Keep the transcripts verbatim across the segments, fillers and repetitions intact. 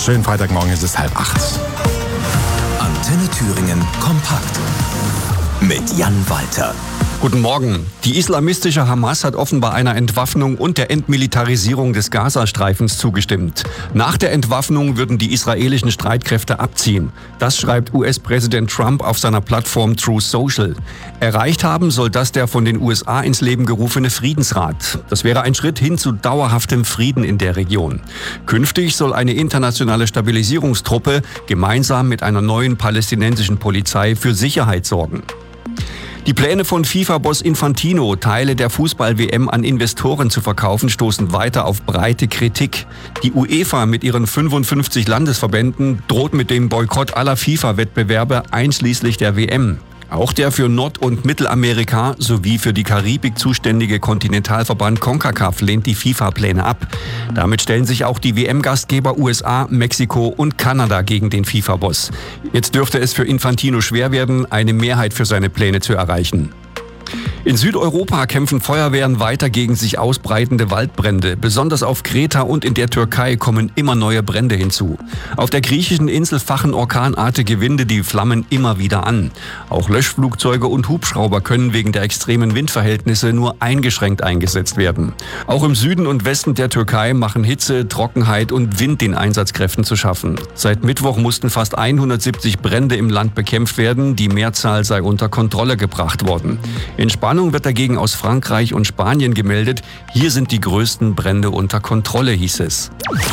Schönen Freitagmorgen, es ist halb acht. Antenne Thüringen kompakt mit Jan Walter. Guten Morgen. Die islamistische Hamas hat offenbar einer Entwaffnung und der Entmilitarisierung des Gazastreifens zugestimmt. Nach der Entwaffnung würden die israelischen Streitkräfte abziehen. Das schreibt U S-Präsident Trump auf seiner Plattform Truth Social. Erreicht haben soll das der von den U S A ins Leben gerufene Friedensrat. Das wäre ein Schritt hin zu dauerhaftem Frieden in der Region. Künftig soll eine internationale Stabilisierungstruppe gemeinsam mit einer neuen palästinensischen Polizei für Sicherheit sorgen. Die Pläne von FIFA-Boss Infantino, Teile der Fußball-W M an Investoren zu verkaufen, stoßen weiter auf breite Kritik. Die UEFA mit ihren fünfundfünfzig Landesverbänden droht mit dem Boykott aller FIFA-Wettbewerbe einschließlich der W M. Auch der für Nord- und Mittelamerika sowie für die Karibik zuständige Kontinentalverband CONCACAF lehnt die FIFA-Pläne ab. Damit stellen sich auch die W M-Gastgeber U S A, Mexiko und Kanada gegen den FIFA-Boss. Jetzt dürfte es für Infantino schwer werden, eine Mehrheit für seine Pläne zu erreichen. In Südeuropa kämpfen Feuerwehren weiter gegen sich ausbreitende Waldbrände. Besonders auf Kreta und in der Türkei kommen immer neue Brände hinzu. Auf der griechischen Insel fachen orkanartige Winde die Flammen immer wieder an. Auch Löschflugzeuge und Hubschrauber können wegen der extremen Windverhältnisse nur eingeschränkt eingesetzt werden. Auch im Süden und Westen der Türkei machen Hitze, Trockenheit und Wind den Einsatzkräften zu schaffen. Seit Mittwoch mussten fast hundertsiebzig Brände im Land bekämpft werden. Die Mehrzahl sei unter Kontrolle gebracht worden. Entspannung wird dagegen aus Frankreich und Spanien gemeldet. Hier sind die größten Brände unter Kontrolle, hieß es.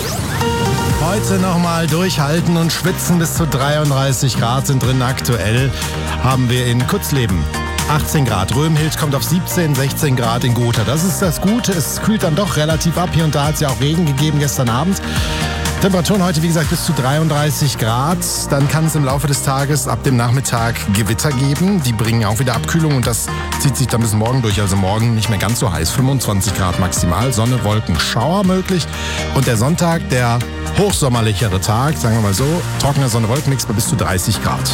Heute nochmal durchhalten und schwitzen. Bis zu dreiunddreißig Grad sind drin. Aktuell haben wir in Kutzleben achtzehn Grad. Römhild kommt auf siebzehn, sechzehn Grad in Gotha. Das ist das Gute. Es kühlt dann doch relativ ab. Hier und da hat es ja auch Regen gegeben gestern Abend. Temperaturen heute, wie gesagt, bis zu dreiunddreißig Grad. Dann kann es im Laufe des Tages ab dem Nachmittag Gewitter geben. Die bringen auch wieder Abkühlung und das zieht sich dann bis morgen durch. Also morgen nicht mehr ganz so heiß. fünfundzwanzig Grad maximal, Sonne, Wolken, Schauer möglich. Und der Sonntag, der hochsommerlichere Tag, sagen wir mal so, trockener Sonne-Wolkenmix bei bis zu dreißig Grad.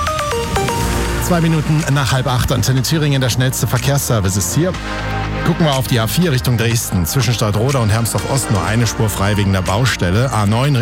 Zwei Minuten nach halb acht, Antenne Thüringen, der schnellste Verkehrsservice ist hier. Gucken wir auf die A vier Richtung Dresden. Zwischen Stadtroda und Hermsdorf Ost nur eine Spur frei wegen der Baustelle. A neun